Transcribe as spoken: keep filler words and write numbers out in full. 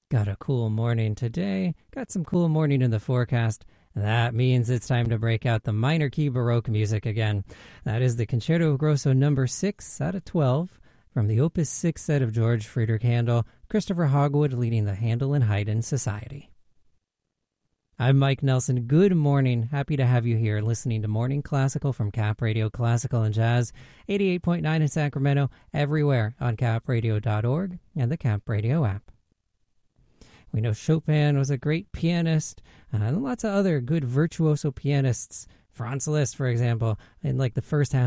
Got a cool morning today. Got some cool morning in the forecast. That means it's time to break out the minor key Baroque music again. That is the Concerto Grosso number six out of twelve from the Opus six set of George Friedrich Handel, Christopher Hogwood leading the Handel and Haydn Society. I'm Mike Nelson. Good morning. Happy to have you here listening to Morning Classical from Cap Radio Classical and Jazz, eighty-eight point nine in Sacramento, everywhere on cap radio dot org and the Cap Radio app. We know Chopin was a great pianist, uh, and lots of other good virtuoso pianists. Franz Liszt, for example, in like the first half